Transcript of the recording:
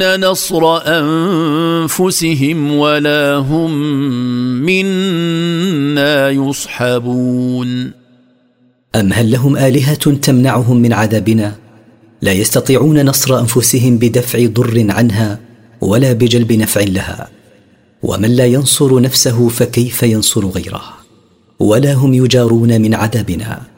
نصر أنفسهم ولا هم منا يصحبون أم هل لهم آلهة تمنعهم من عذابنا؟ لا يستطيعون نصر أنفسهم بدفع ضر عنها ولا بجلب نفع لها. ومن لا ينصر نفسه فكيف ينصر غيره؟ ولا هم يجارون من عذابنا.